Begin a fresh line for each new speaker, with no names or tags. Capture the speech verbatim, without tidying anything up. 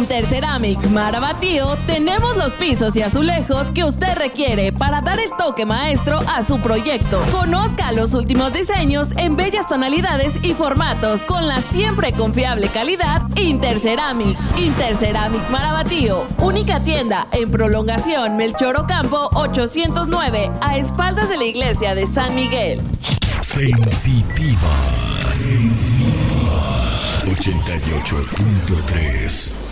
Interceramic Marabatío tenemos los pisos y azulejos que usted requiere para dar el toque maestro a su proyecto. Conozca los últimos diseños en bellas tonalidades y formatos con la siempre confiable calidad Interceramic. Interceramic Marabatío, única tienda en Prolongación Melchor Ocampo ochocientos nueve, a espaldas de la iglesia de San Miguel.
Sensitiva. Sensitiva. ochenta y ocho punto tres.